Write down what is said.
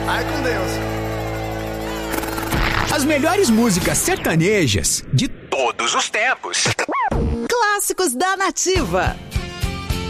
Ai com Deus. As melhores músicas sertanejas de todos os tempos. Clássicos da Nativa.